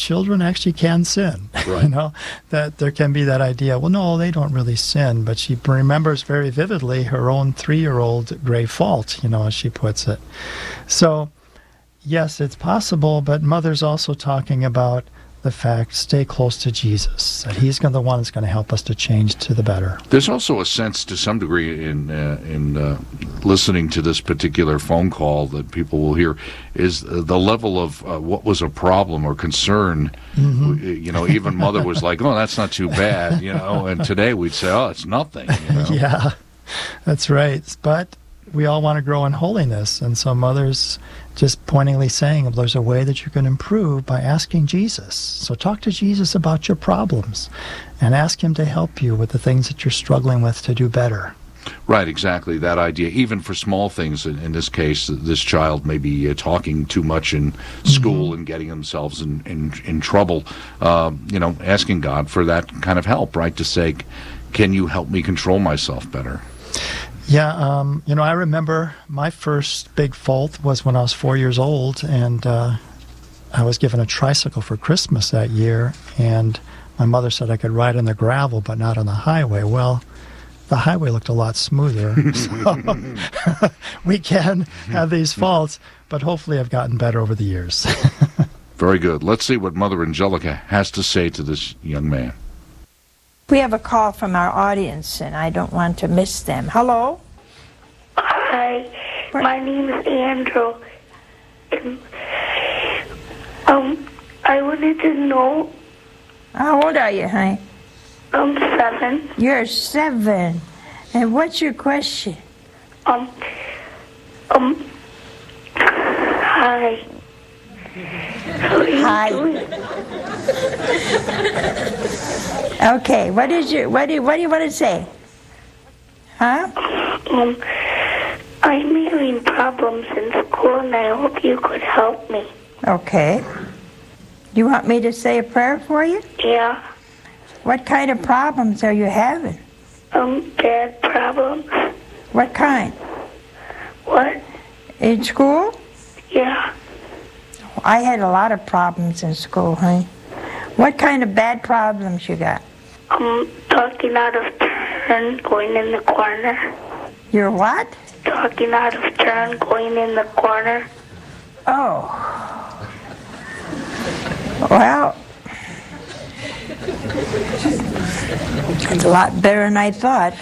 children actually can sin. Right. That there can be that idea, well, no, they don't really sin, but she remembers very vividly her own 3-year-old grave fault, as she puts it. So, yes, it's possible, but Mother's also talking about the fact, stay close to Jesus, that he's the one that's going to help us to change to the better. There's also a sense, to some degree, in listening to this particular phone call that people will hear, is the level of what was a problem or concern. Mm-hmm. Even Mother was like, oh, that's not too bad, and today we'd say, oh, it's nothing. Yeah, that's right. But we all want to grow in holiness, and so Mother's just pointedly saying, there's a way that you can improve by asking Jesus. So talk to Jesus about your problems and ask him to help you with the things that you're struggling with to do better. Right, exactly, that idea. Even for small things, in this case, this child may be talking too much in school and getting themselves in trouble. Asking God for that kind of help, right, to say, can you help me control myself better? Yeah, I remember my first big fault was when I was 4 years old, and I was given a tricycle for Christmas that year, and my mother said I could ride on the gravel but not on the highway. Well, the highway looked a lot smoother, so we can have these faults, but hopefully I've gotten better over the years. Very good. Let's see what Mother Angelica has to say to this young man. We have a call from our audience, and I don't want to miss them. Hello? Hi, my name is Andrew. I wanted to know... How old are you, honey? I'm 7. You're 7. And what's your question? Hi. Hi. Okay, what do you want to say? Huh? I'm having problems in school, and I hope you could help me. Okay. Do you want me to say a prayer for you? Yeah. What kind of problems are you having? Bad problems. What kind? What? In school? Yeah. I had a lot of problems in school, honey. What kind of bad problems you got? Talking out of turn, going in the corner. You're what? Talking out of turn, going in the corner. Oh. Well, it's a lot better than I thought.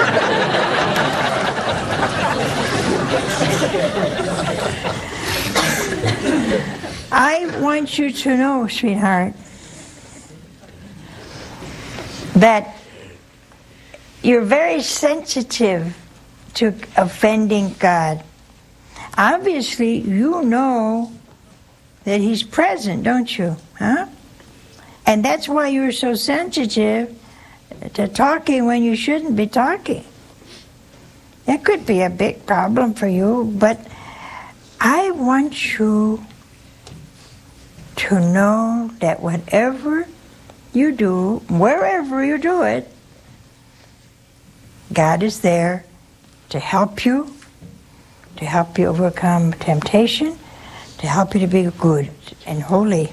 I want you to know, sweetheart, that you're very sensitive to offending God. Obviously, you know that he's present, don't you? Huh? And that's why you're so sensitive to talking when you shouldn't be talking. That could be a big problem for you, but I want you to know that whatever you do, wherever you do it, God is there to help you overcome temptation, to help you to be good and holy.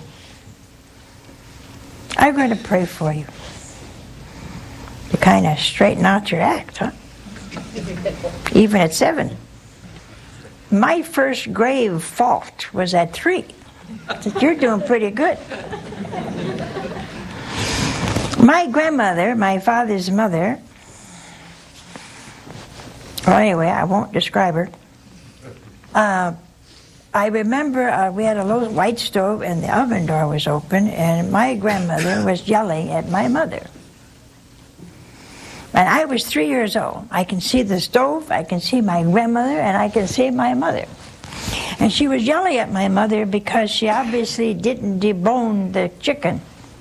I'm going to pray for you to kind of straighten out your act, huh? Even at 7. My first grave fault was at 3. You're doing pretty good. My grandmother, my father's mother, well, anyway, I won't describe her. I remember we had a little white stove and the oven door was open, and my grandmother was yelling at my mother. And I was 3 years old. I can see the stove, I can see my grandmother, and I can see my mother. And she was yelling at my mother because she obviously didn't debone the chicken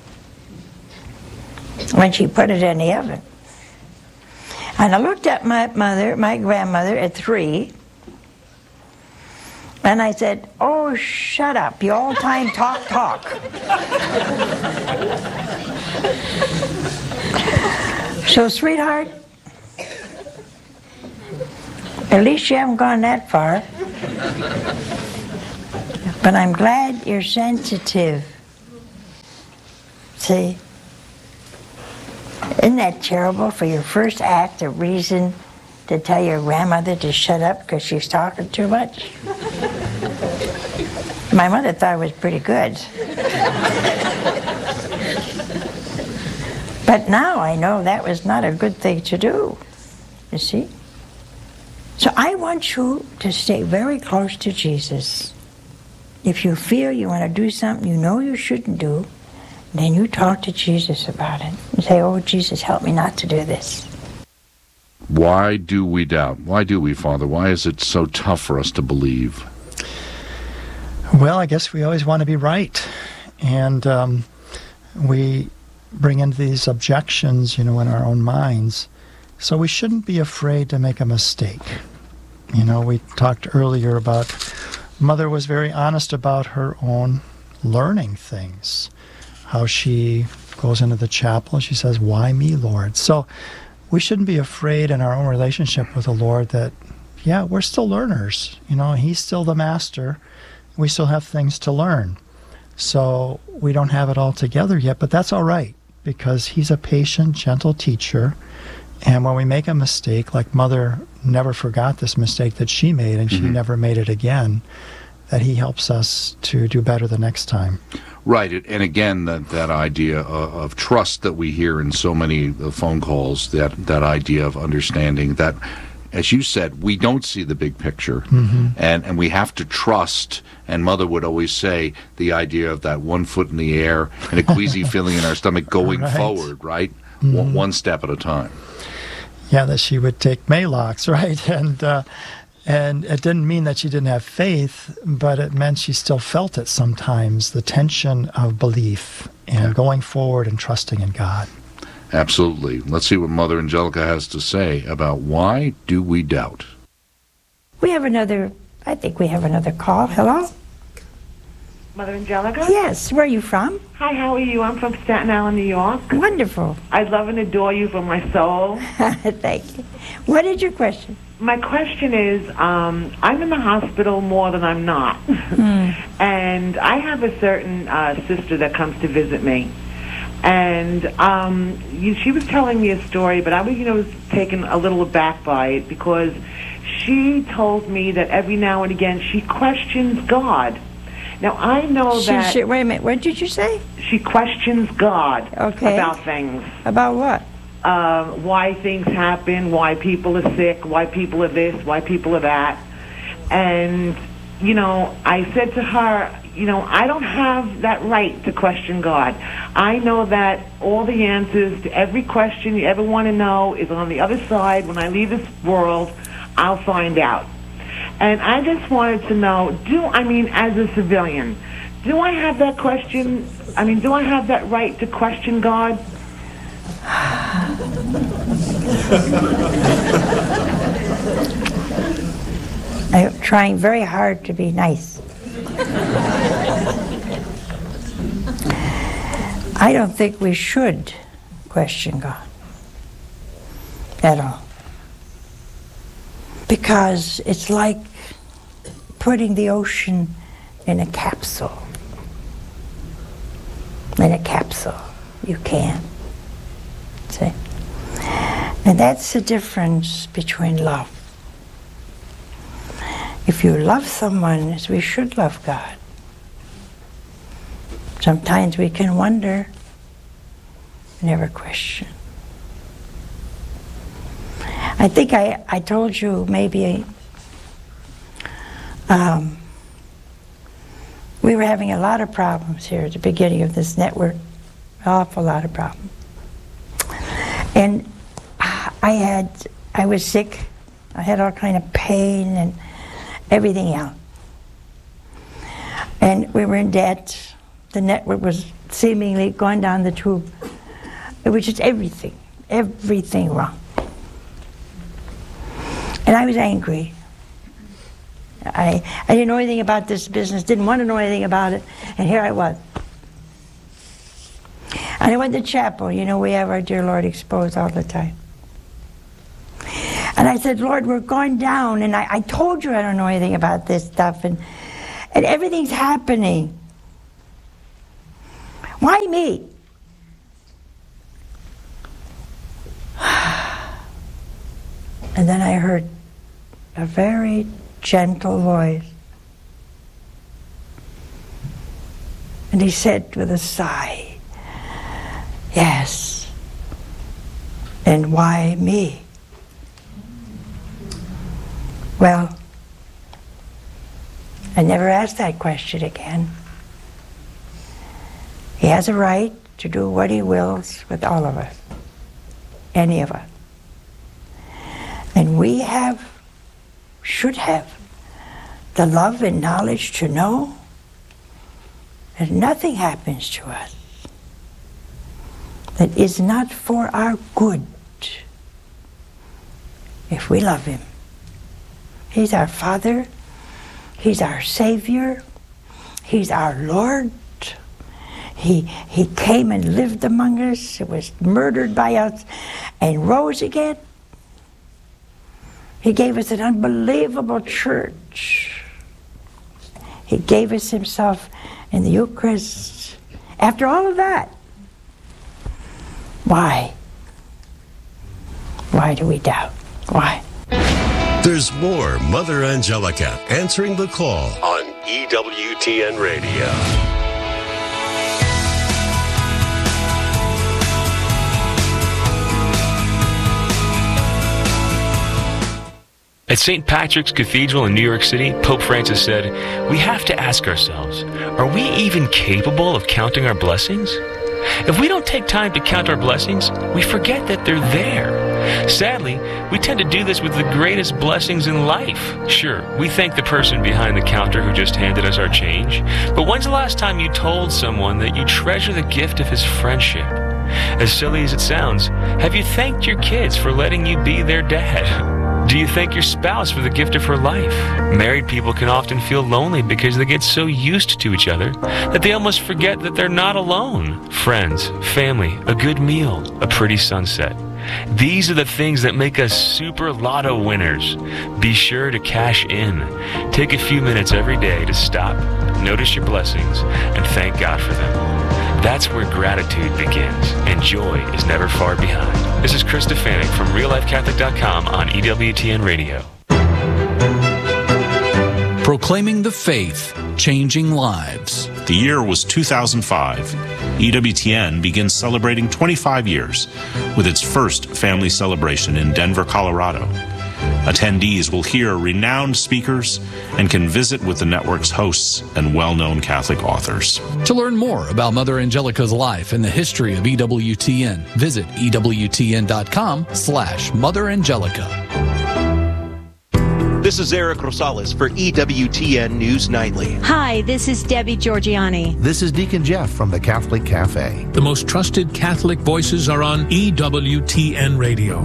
when she put it in the oven. And I looked at my grandmother at 3, and I said, "Oh, shut up, you all-time talk." So, sweetheart, at least you haven't gone that far. But I'm glad you're sensitive See? Isn't that terrible for your first act of reason to tell your grandmother to shut up because she's talking too much? My mother thought it was pretty good. But now I know that was not a good thing to do, you see? So I want you to stay very close to Jesus. If you feel you want to do something you know you shouldn't do, then you talk to Jesus about it. And say, oh, Jesus, help me not to do this. Why do we doubt? Why do we, Father? Why is it so tough for us to believe? Well, I guess we always want to be right. And we bring in these objections, in our own minds. So we shouldn't be afraid to make a mistake. We talked earlier about Mother was very honest about her own learning things. How she goes into the chapel and she says, why me, Lord? So we shouldn't be afraid in our own relationship with the Lord that, yeah, we're still learners. He's still the master. We still have things to learn. So we don't have it all together yet, but that's all right because he's a patient, gentle teacher. And when we make a mistake, like Mother never forgot this mistake that she made and she never made it again, that he helps us to do better the next time. Right, and again, that idea of trust that we hear in so many phone calls, that idea of understanding that, as you said, we don't see the big picture, and we have to trust. And Mother would always say the idea of that 1 foot in the air and a queasy feeling in our stomach going forward, right? One step at a time. Yeah, that she would take Maalox, right? And it didn't mean that she didn't have faith, but it meant she still felt it sometimes, the tension of belief and going forward and trusting in God. Absolutely. Let's see what Mother Angelica has to say about why do we doubt. I think we have another call. Hello? Mother Angelica? Yes, where are you from? Hi, how are you? I'm from Staten Island, New York. Wonderful. I love and adore you from my soul. Thank you. What is your question? My question is, I'm in the hospital more than I'm not. And I have a certain sister that comes to visit me. And she was telling me a story, but I was taken a little aback by it because she told me that every now and again she questions God. Now, I know that... Wait a minute, what did you say? She questions God about things. About what? Why things happen, why people are sick, why people are this, why people are that. And, I said to her, I don't have that right to question God. I know that all the answers to every question you ever want to know is on the other side. When I leave this world, I'll find out. And I just wanted to know, as a civilian, do I have that question? Do I have that right to question God? I'm trying very hard to be nice. I don't think we should question God at all. Because it's like putting the ocean in a capsule. In a capsule. You can't. See? And that's the difference between love. If you love someone as we should love God, sometimes we can wonder, never question. I think I told you maybe we were having a lot of problems here at the beginning of this network, an awful lot of problems. And I was sick, I had all kind of pain and everything else. And we were in debt, the network was seemingly going down the tube. It was just everything wrong. And I was angry. I didn't know anything about this business, didn't want to know anything about it, and here I was. And I went to chapel. We have our dear Lord exposed all the time. And I said, Lord, we're going down, and I told you I don't know anything about this stuff, and everything's happening. Why me? And then I heard a very gentle voice. And he said with a sigh, "Yes. And why me?" Well, I never asked that question again. He has a right to do what he wills with all of us, any of us. And we should have the love and knowledge to know that nothing happens to us that is not for our good if we love him. He's our Father. He's our Savior. He's our Lord. He came and lived among us, was murdered by us, and rose again. He gave us an unbelievable church. He gave us himself in the Eucharist. After all of that, why? Why do we doubt? Why? There's more Mother Angelica answering the call on EWTN Radio. At St. Patrick's Cathedral in New York City, Pope Francis said, "We have to ask ourselves, are we even capable of counting our blessings? If we don't take time to count our blessings, we forget that they're there. Sadly, we tend to do this with the greatest blessings in life. Sure, we thank the person behind the counter who just handed us our change, but when's the last time you told someone that you treasure the gift of his friendship? As silly as it sounds, have you thanked your kids for letting you be their dad? Do you thank your spouse for the gift of her life? Married people can often feel lonely because they get so used to each other that they almost forget that they're not alone. Friends, family, a good meal, a pretty sunset. These are the things that make us super lotto winners. Be sure to cash in. Take a few minutes every day to stop, notice your blessings, and thank God for them. That's where gratitude begins, and joy is never far behind. This is Chris Stefanik from RealLifeCatholic.com on EWTN Radio. Proclaiming the faith, changing lives. The year was 2005. EWTN begins celebrating 25 years with its first family celebration in Denver, Colorado. Attendees will hear renowned speakers and can visit with the network's hosts and well-known Catholic authors. To learn more about Mother Angelica's life and the history of EWTN, visit EWTN.com/Mother Angelica. This is Eric Rosales for EWTN News Nightly. Hi, this is Debbie Georgiani. This is Deacon Jeff from the Catholic Cafe. The most trusted Catholic voices are on EWTN Radio.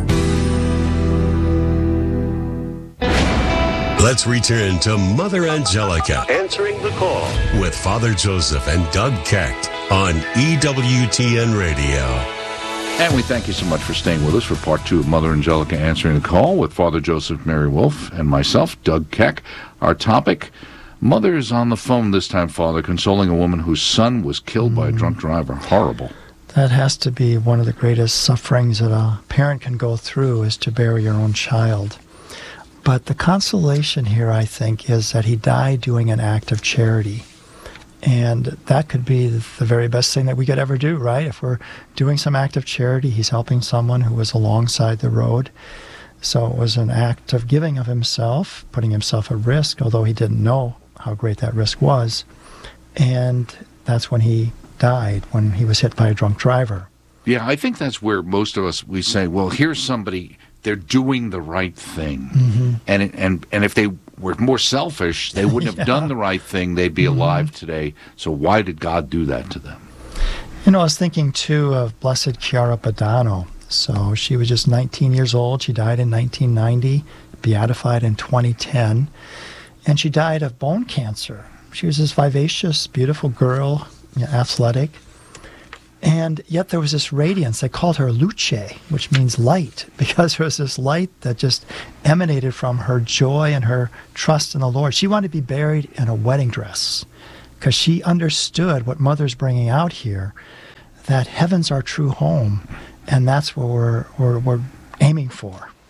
Let's return to Mother Angelica answering the call with Father Joseph and Doug Keck on EWTN Radio. And we thank you so much for staying with us for part 2 of Mother Angelica Answering the Call with Father Joseph Mary Wolf and myself, Doug Keck. Our topic, Mother is on the phone this time, Father, consoling a woman whose son was killed by a drunk driver. Horrible. That has to be one of the greatest sufferings that a parent can go through, is to bury your own child. But the consolation here, I think, is that he died doing an act of charity. And that could be the very best thing that we could ever do, right? If we're doing some act of charity, he's helping someone who was alongside the road. So it was an act of giving of himself, putting himself at risk, although he didn't know how great that risk was. And that's when he died, when he was hit by a drunk driver. Yeah, I think that's where most of us, we say, well, here's somebody, they're doing the right thing. And if they were more selfish, they wouldn't have done the right thing. They'd be alive today. So why did God do that to them? You know, I was thinking, too, of Blessed Chiara Badano. So she was just 19 years old. She died in 1990, beatified in 2010. And she died of bone cancer. She was this vivacious, beautiful girl, athletic. And yet there was this radiance. They called her Luce, which means light, because there was this light that just emanated from her joy and her trust in the Lord. She wanted to be buried in a wedding dress because she understood what Mother's bringing out here, that heaven's our true home, and that's what we're aiming for.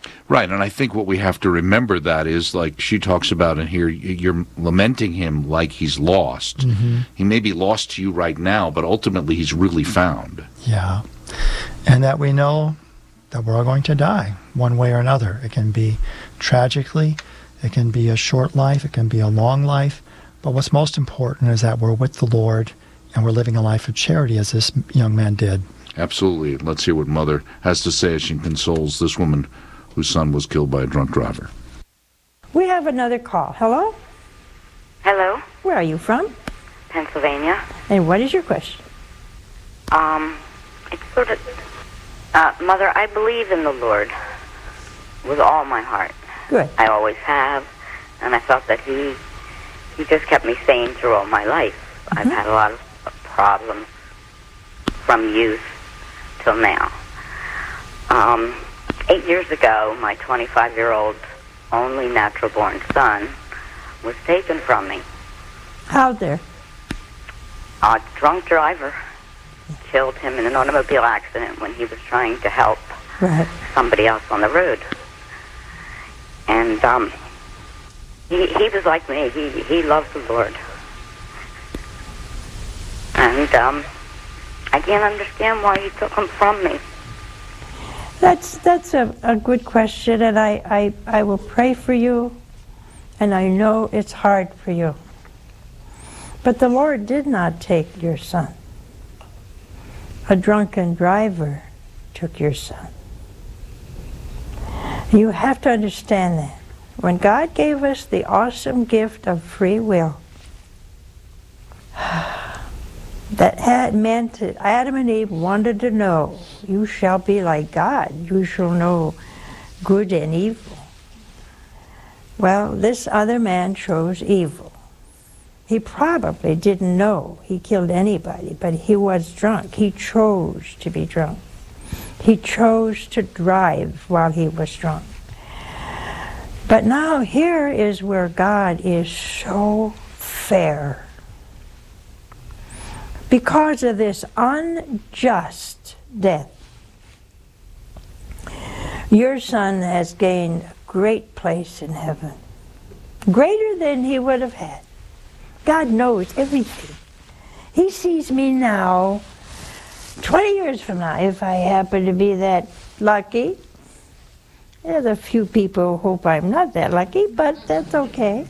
Right, and I think what we have to remember that is, like she talks about in here, you're lamenting him like he's lost. Mm-hmm. He may be lost to you right now, but ultimately he's really found. Yeah. And that we know that we're all going to die one way or another. It can be tragically, it can be a short life, it can be a long life. But what's most important is that we're with the Lord and we're living a life of charity as this young man did. Absolutely. Let's hear what Mother has to say as she consoles this woman whose son was killed by a drunk driver. We have another call. Hello? Hello? Where are you from? Pennsylvania. And what is your question? It's sort of... Mother, I believe in the Lord with all my heart. Good. I always have, and I felt that He just kept me sane through all my life. Mm-hmm. I've had a lot of problems from youth till now. 8 years ago, my 25-year-old only natural-born son was taken from me. How there? A drunk driver killed him in an automobile accident when he was trying to help somebody else on the road. And he was like me. He loved the Lord. And I can't understand why he took him from me. That's a good question, and I will pray for you, and I know it's hard for you. But the Lord did not take your son. A drunken driver took your son. You have to understand that. When God gave us the awesome gift of free will, that had meant that Adam and Eve wanted to know, you shall be like God, you shall know good and evil. Well, this other man chose evil. He probably didn't know he killed anybody, but he was drunk. He chose to be drunk. He chose to drive while he was drunk. But now here is where God is so fair. Because of this unjust death, your son has gained a great place in heaven, greater than he would have had. God knows everything. He sees me now, 20 years from now, if I happen to be that lucky. There's a few people who hope I'm not that lucky, but that's okay.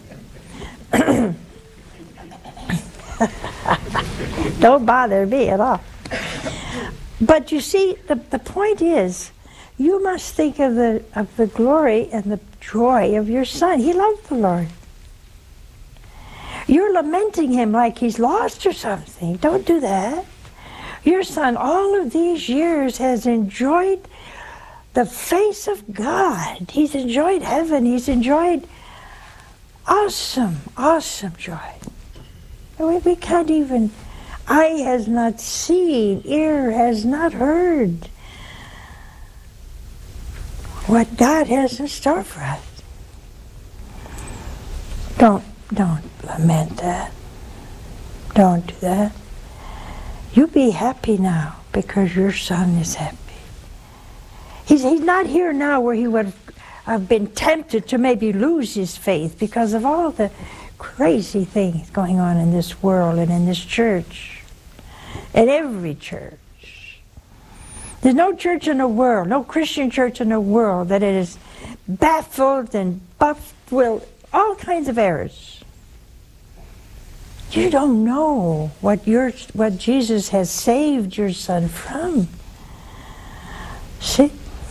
Don't bother me at all. But you see, the point is, you must think of the glory and the joy of your son. He loved the Lord. You're lamenting him like he's lost or something. Don't do that. Your son, all of these years, has enjoyed the face of God. He's enjoyed heaven. He's enjoyed awesome, awesome joy. We can't even, eye has not seen, ear has not heard what God has in store for us. Don't lament that. Don't do that. You be happy now because your son is happy. He's not here now where he would have been tempted to maybe lose his faith because of all the crazy things going on in this world and in this church, in every church. There's no church in the world, no Christian church in the world that it is baffled and buffed with all kinds of errors. You don't know what Jesus has saved your son from. See?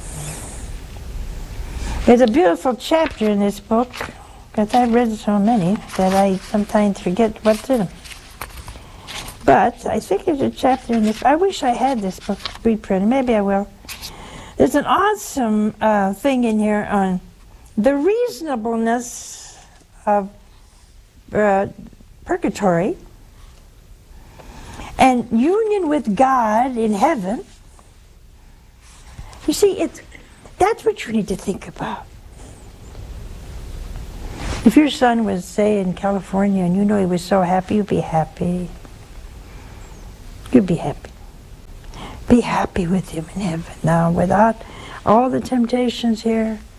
There's a beautiful chapter in this book, because I've read so many that I sometimes forget what's in them. But I think there's a chapter in this. I wish I had this book reprinted. Maybe I will. There's an awesome thing in here on the reasonableness of purgatory and union with God in heaven. You see, that's what you need to think about. If your son was, say, in California and you know he was so happy, you'd be happy. You'd be happy. Be happy with him in heaven. Now, without all the temptations here,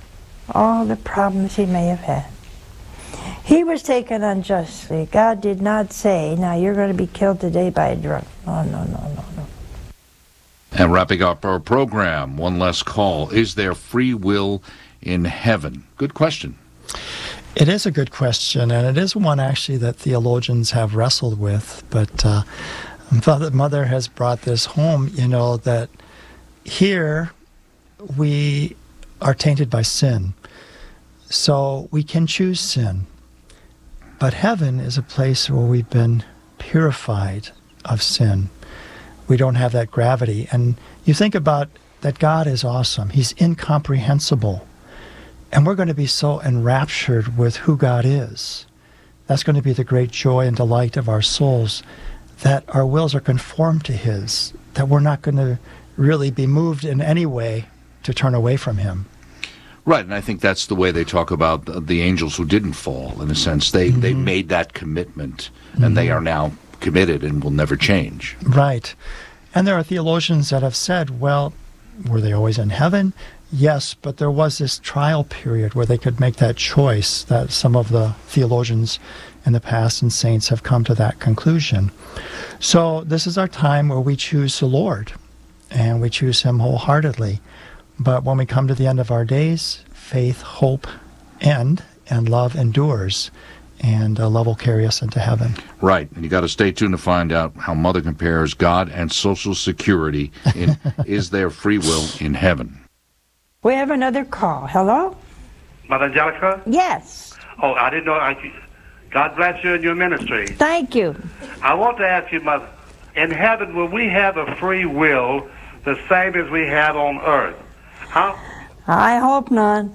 all the problems he may have had. He was taken unjustly. God did not say, now you're going to be killed today by a drunk. No, no, no, no, no. And wrapping up our program, one last call. Is there free will in heaven? Good question. It is a good question, and it is one actually that theologians have wrestled with. But Mother has brought this home, that here we are tainted by sin. So we can choose sin. But heaven is a place where we've been purified of sin. We don't have that gravity. And you think about that God is awesome. He's incomprehensible. And we're going to be so enraptured with who God is. That's going to be the great joy and delight of our souls, that our wills are conformed to His, that we're not going to really be moved in any way to turn away from Him. Right, and I think that's the way they talk about the angels who didn't fall, in a sense. They made that commitment, and they are now committed and will never change. Right. And there are theologians that have said, well, were they always in heaven? Yes, but there was this trial period where they could make that choice, that some of the theologians in the past and saints have come to that conclusion. So this is our time where we choose the Lord, and we choose Him wholeheartedly. But when we come to the end of our days, faith, hope end, and love endures, and love will carry us into heaven. Right, and you got to stay tuned to find out how Mother compares God and Social Security in Is There Free Will in Heaven? We have another call. Hello? Mother Angelica? Yes. Oh, I didn't know. God bless you in your ministry. Thank you. I want to ask you, Mother, in heaven, will we have a free will the same as we have on earth? Huh? I hope not.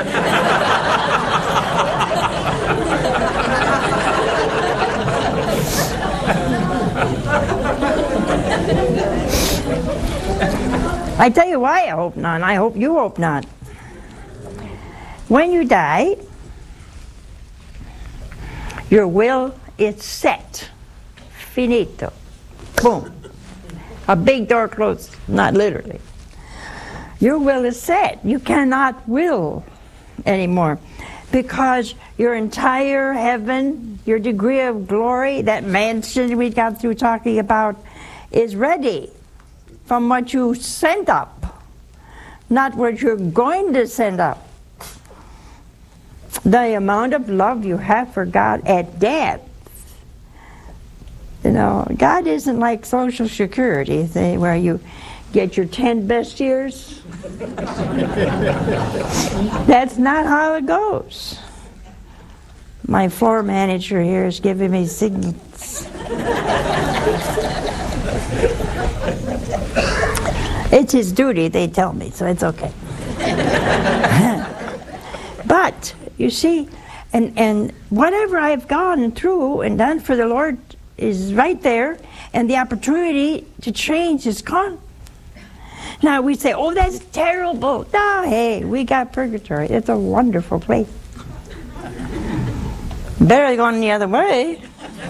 I tell you why I hope not. I hope you hope not. When you die, your will is set. Finito. Boom. A big door closed. Not literally. Your will is set. You cannot will anymore, because your entire heaven, your degree of glory, that mansion we got through talking about, is ready from what you sent up, not what you're going to send up. The amount of love you have for God at death. God isn't like Social Security, where you get your 10 best years. That's not how it goes. My floor manager here is giving me signals. It's his duty, they tell me, so it's okay. But, you see, and whatever I've gone through and done for the Lord is right there, and the opportunity to change is gone. Now we say, oh, that's terrible. No, hey, we got purgatory. It's a wonderful place. Better going the other way.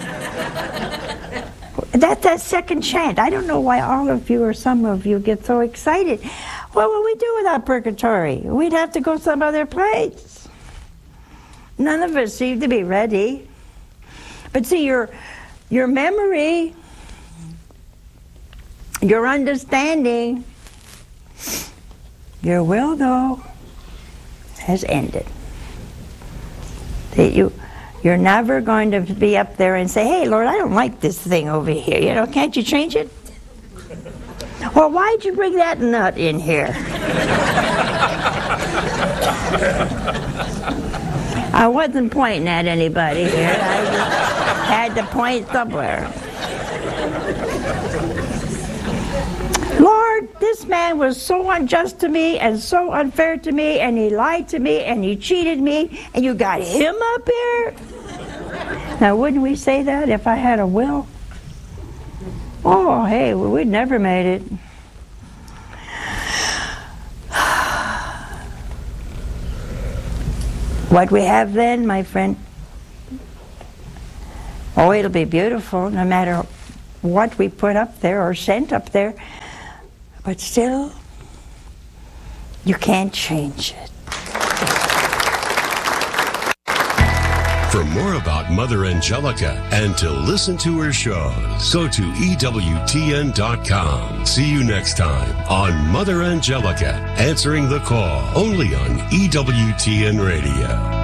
That's that second chance. I don't know why all of you or some of you get so excited. What would we do without purgatory? We'd have to go some other place. None of us seem to be ready. But see, your memory, your understanding, your will, though, has ended. You're never going to be up there and say, hey, Lord, I don't like this thing over here. Can't you change it? Well, why'd you bring that nut in here? I wasn't pointing at anybody here. I just had to point somewhere. Lord, this man was so unjust to me and so unfair to me, and he lied to me and he cheated me, and you got him up here? Now, wouldn't we say that if I had a will? Oh, hey, we'd never made it. What we have then, my friend, oh, it'll be beautiful no matter what we put up there or sent up there. But still, you can't change it. For more about Mother Angelica and to listen to her shows, go to EWTN.com. See you next time on Mother Angelica, answering the call, only on EWTN Radio.